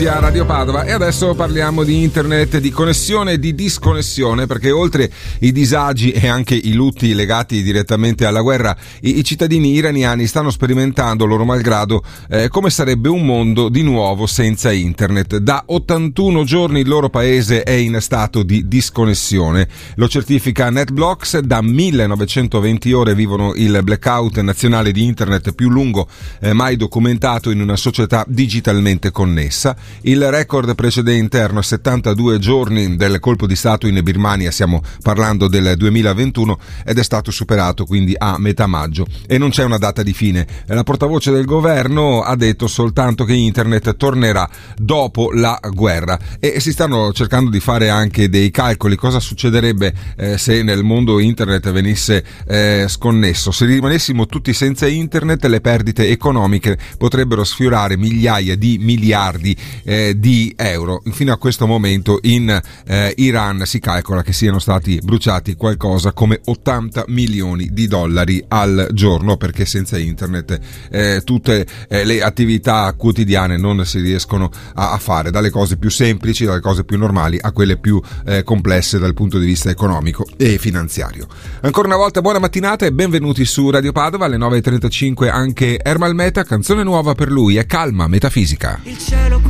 A Radio Padova. E adesso parliamo di internet, di connessione e di disconnessione, perché oltre i disagi e anche i lutti legati direttamente alla guerra, i cittadini iraniani stanno sperimentando, loro malgrado, come sarebbe un mondo di nuovo senza internet. Da 81 giorni il loro paese è in stato di disconnessione, lo certifica NetBlocks. Da 1920 ore vivono il blackout nazionale di internet più lungo mai documentato in una società digitalmente connessa. Il record precedente erano 72 giorni del colpo di stato in Birmania, stiamo parlando del 2021, ed è stato superato quindi a metà maggio e non c'è una data di fine. La portavoce del governo ha detto soltanto che internet tornerà dopo la guerra e si stanno cercando di fare anche dei calcoli. Cosa succederebbe se nel mondo internet venisse sconnesso? Se rimanessimo tutti senza internet, le perdite economiche potrebbero sfiorare migliaia di miliardi di euro. Fino a questo momento in Iran si calcola che siano stati bruciati qualcosa come 80 milioni di dollari al giorno, perché senza internet tutte le attività quotidiane non si riescono a fare, dalle cose più semplici, dalle cose più normali a quelle più complesse dal punto di vista economico e finanziario. Ancora una volta buona mattinata e benvenuti su Radio Padova. Alle 9:35 anche Ermal Meta, canzone nuova per lui, è Calma Metafisica. Il cielo